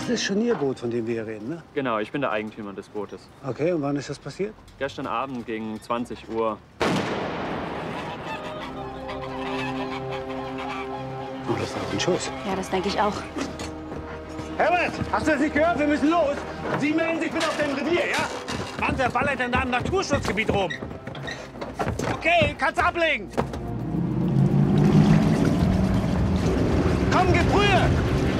Das ist schon Ihr Boot, von dem wir hier reden, ne? Genau, ich bin der Eigentümer des Bootes. Okay, und wann ist das passiert? Gestern Abend gegen 20 Uhr. Oh, das war doch ein Schuss. Ja, das denke ich auch. Herbert, hast du das nicht gehört? Wir müssen los. Sie melden sich bitte auf dem Revier, ja? Mann, wer ballert denn da im Naturschutzgebiet rum? Okay, kannst ablegen. Komm, gib Brühe!